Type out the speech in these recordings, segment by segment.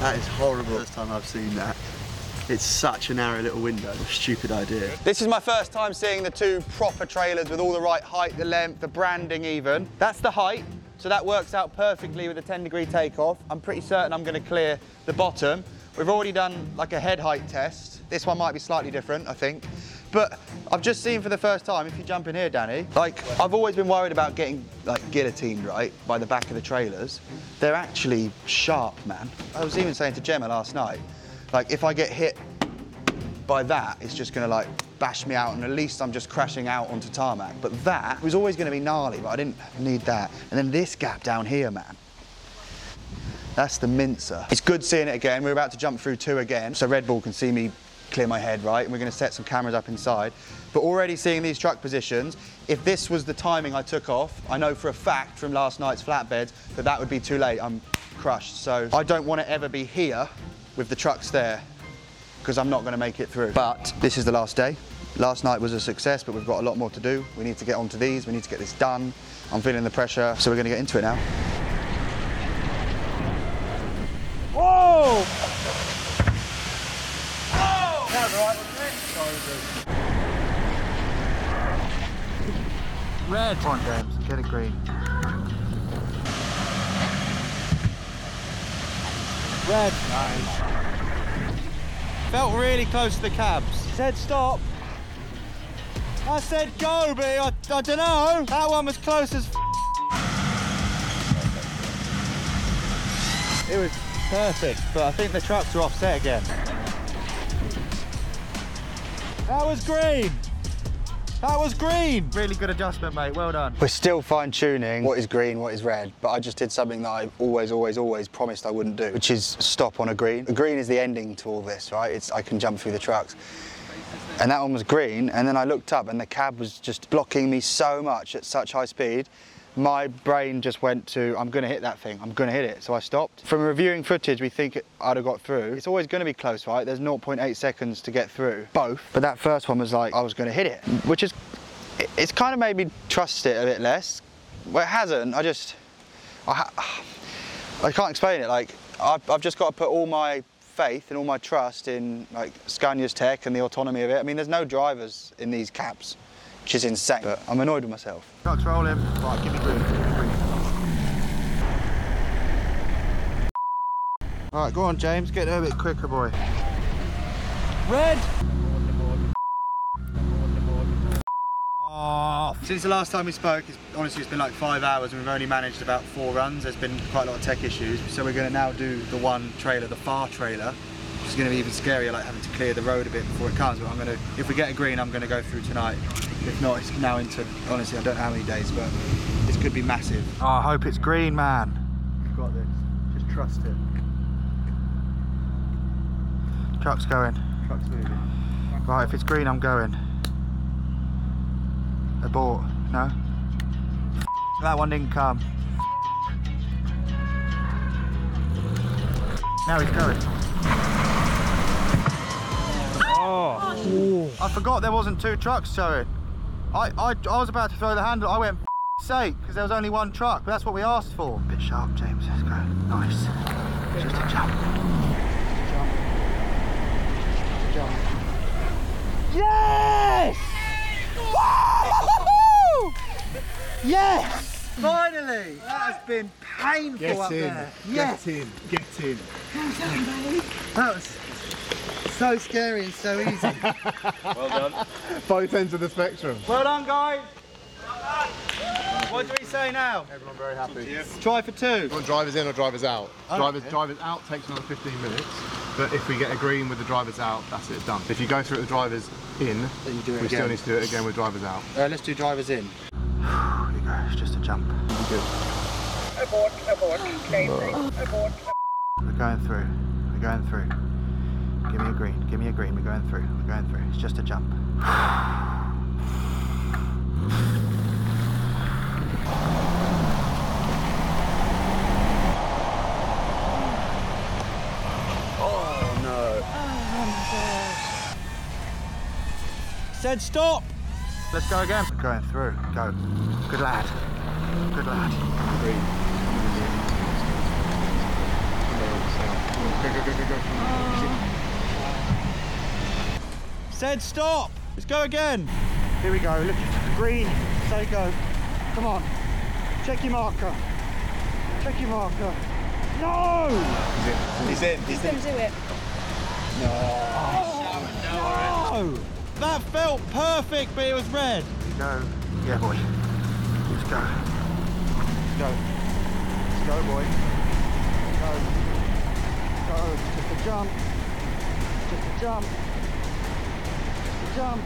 That is horrible. First time I've seen that. It's such a narrow little window. Stupid idea. This is my first time seeing the two proper trailers with all the right height, the length, the branding even. That's the height, so that works out perfectly with a 10-degree takeoff. I'm pretty certain I'm going to clear the bottom. We've already done like a head height test. This one might be slightly different, I think. But I've just seen for the first time, if you jump in here, Danny, like I've always been worried about getting like guillotined, right, by the back of the trailers. They're actually sharp, man. I was even saying to Gemma last night, like if I get hit by that, it's just gonna like bash me out and at least I'm just crashing out onto tarmac. But that was always gonna be gnarly, but I didn't need that. And then this gap down here, man. That's the mincer. It's good seeing it again. We're about to jump through 2 again, so Red Bull can see me clear my head, right? And we're gonna set some cameras up inside. But already seeing these truck positions, if this was the timing I took off, I know for a fact from last night's flatbeds that that would be too late. I'm crushed. So I don't want to ever be here with the trucks there because I'm not gonna make it through. But this is the last day. Last night was a success, but we've got a lot more to do. We need to get onto these, we need to get this done. I'm feeling the pressure, so we're gonna get into it now. Whoa! Whoa! That was right, wasn't it? Red. Come on, James, get it green. Red. Nice. Felt really close to the cabs. Said stop. I said go, but I don't know. That one was close as It was perfect, but I think the trucks are offset again. That was green. That was green. Really good adjustment, mate. Well done. We're still fine-tuning what is green, what is red, but I just did something that I always promised I wouldn't do, which is stop on a green. A green is the ending to all this, right? I can jump through the trucks. And that one was green, and then I looked up and the cab was just blocking me so much at such high speed. My brain just went to, I'm gonna hit that thing, I'm gonna hit it. So I stopped. From reviewing footage, we think I'd have got through. It's always gonna be close, right? There's 0.8 seconds to get through both. But that first one was like, I was gonna hit it, which is, it's kind of made me trust it a bit less. Well, it hasn't, I can't explain it. Like, I've just got to put all my faith and all my trust in like Scania's tech and the autonomy of it. I mean, there's no drivers in these cabs, which is insane, but I'm annoyed with myself. Trucks rolling. Right, give me green, give me green. All right, go on, James, get there a bit quicker, boy. Red! Oh. Since the last time we spoke, honestly it's been like 5 hours and we've only managed about 4 runs. There's been quite a lot of tech issues. So we're going to now do the one trailer, the far trailer, which is going to be even scarier, like having to clear the road a bit before it comes. But if we get a green, I'm going to go through tonight. If not, it's now into, honestly, I don't know how many days, but this could be massive. Oh, I hope it's green, man. You've got this. Just trust it. Truck's going. Truck's moving. Right, if it's green, I'm going. Abort. No? That one didn't come. Now he's going. Oh. I forgot there wasn't 2 trucks showing. I was about to throw the handle. I went, sake, because there was only 1 truck. But that's what we asked for. Bit sharp, James. Let's go. Nice. Just a jump. Jump. Yes! Woo! Yes! Finally! That has been painful up there. Yes! Get in. That was so scary and so easy. Well done. Both ends of the spectrum. Well done, guys! What do we say now? Everyone very happy. Try for 2. You want drivers in or drivers out? Drivers out takes another 15 minutes, but if we get a green with the drivers out, that's it, done. If you go through with the drivers in, Then you do it we again. still need to do it again with drivers out. Let's do drivers in. Here you go, it's just a jump. Good. Abort, abort. We're going through, we're going through. Give me a green, we're going through, It's just a jump. Oh no. Said stop! Let's go again. We're going through, go. Good lad. Good lad. Green. Said stop. Let's go again. Here we go, look, green, say go. Come on, check your marker. Check your marker. No! He's in. He's going to do it. No! That felt perfect, but it was red. Go. Yeah, boy. Let's go. Let's go. Let's go, boy. Let's go. Let's go. Just a jump. Just a jump. Just a jump.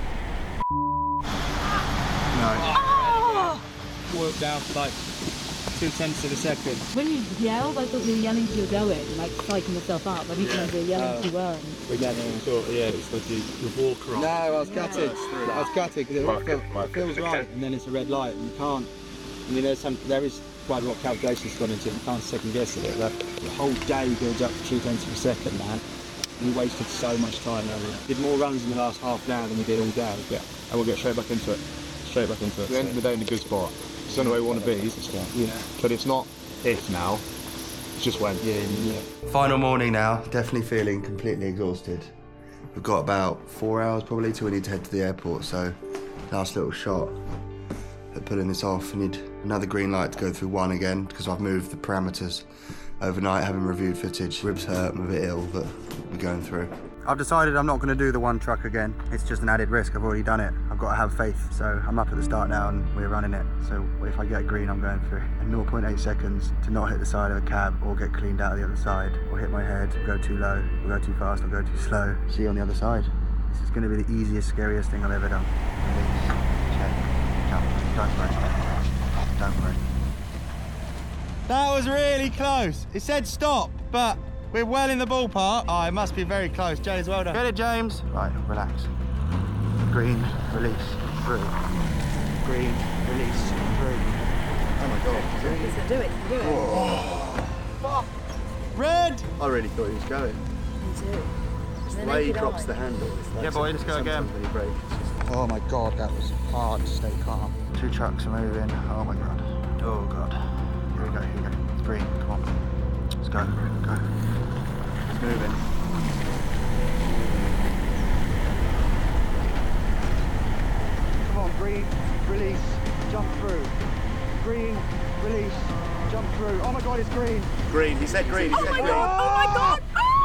No. Worked down for like 0.2 of a second. When you yelled, I thought you were yelling till you're going, like psyching yourself up. I didn't know you were yelling till you weren't. It's like you walk around. No, I was gutted. I was gutted because it feels right, and then it's a red light, and you can't. I mean, there is quite a lot of calculations gone into it. You can't second guess it. But the whole day builds up to 0.2 of a second, man. And we wasted so much time. We did more runs in the last half an hour than we did all day. Yeah, and we'll get straight back into it. Straight back into it. We ended the day in a good spot. It's not where we want to be, but it's not if now, it's just when. Yeah. Final morning now, definitely feeling completely exhausted. We've got about 4 hours probably till we need to head to the airport, so last little shot at pulling this off. I need another green light to go through one again because I've moved the parameters overnight, having reviewed footage. Ribs hurt, I'm a bit ill, but we're going through. I've decided I'm not going to do the one truck again. It's just an added risk. I've already done it. I've got to have faith. So I'm up at the start now and we're running it. So if I get green, I'm going through. In 0.8 seconds to not hit the side of a cab or get cleaned out of the other side or hit my head, go too low, or go too fast, or go too slow. See you on the other side. This is going to be the easiest, scariest thing I've ever done. Release, check, jump, don't worry. Don't worry. That was really close. It said stop, but we're well in the ballpark. Oh, it must be very close. James, well done. Get it, James. Right, relax. Green, release, through. Green, release, through. Oh my God. You can do it. You can do it. Whoa. Red. I really thought he was going. You do. It's the way he drops the handle. It's like Yeah, boy, let's go again. When he brakes, oh my God, that was hard to stay calm. 2 trucks are moving. Oh my God. Oh God. Here we go, here we go. It's green, come on. Let's go, go. It's moving. Come on, green, release, jump through. Green, release, jump through. Oh my God, it's green. Green, he said green, he said green. Oh my God!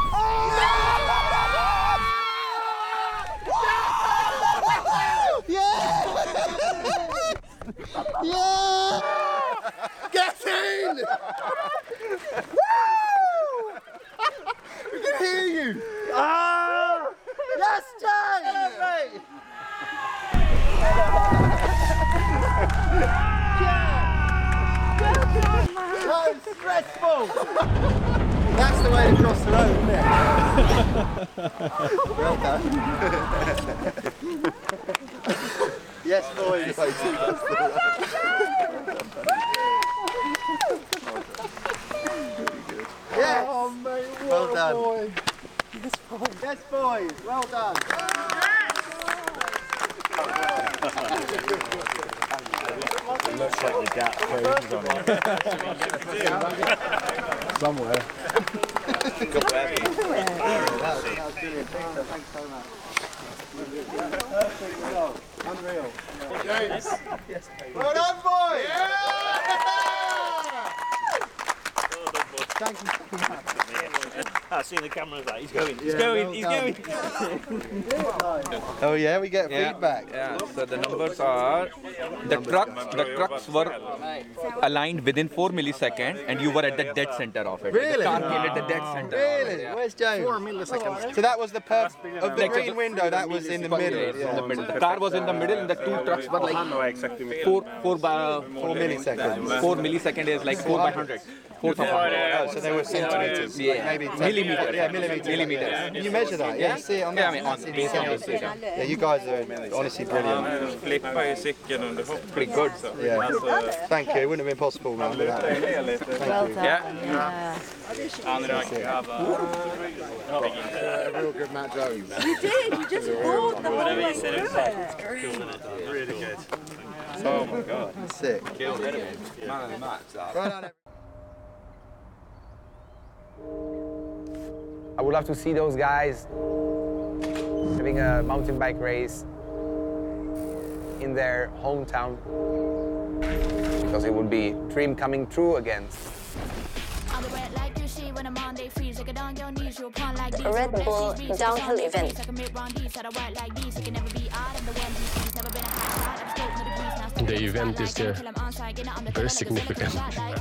Yeah! Get in! Woo! We can hear you! Ah! Yes, James! So stressful! That's the way to cross the road, isn't it? Well done. Yes, boys. Yes. Oh, mate, well done. Boy. Yes, boys. Yes, boys. Well done. It looks like the gap closes on it. Somewhere. That was brilliant. Thanks so much. Unreal. James. Well done, boys. Yeah! Thank you so much. I see the cameras like he's going, he's going, he's going. Oh yeah, we get feedback. Yeah, so the numbers are the trucks were aligned within 4 milliseconds and you were at the dead center of it. Really? The car came at the dead center. Really? Where's James? 4 milliseconds. So that was the of the green window, that was in the middle. In the middle. The car was in the middle and the 2 trucks were like 4 milliseconds. 4 milliseconds is like 4 by 100. 4,000. Oh, so they were centimeters. Yeah. Maybe Millimeters. Yeah, millimeters. You measure that? Yeah, you see it on that? Yeah, I mean, on based on this. Yeah, you guys are honestly brilliant. Pretty good. Yeah. Thank you. It wouldn't have been possible without that. Thank you. Yeah. Real good Matt Jones. You did. You just pulled the whole way through it. Really good. Oh my God. Sick. Right on, I would love to see those guys having a mountain bike race in their hometown, because it would be dream coming true again. A Red Bull downhill event. The event is very significant.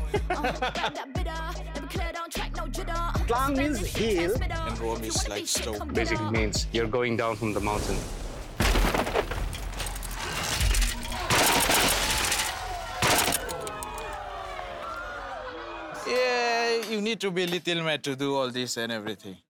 Klang means hill. And Rom is like slope. Basically means you're going down from the mountain. Yeah, you need to be little mad to do all this and everything.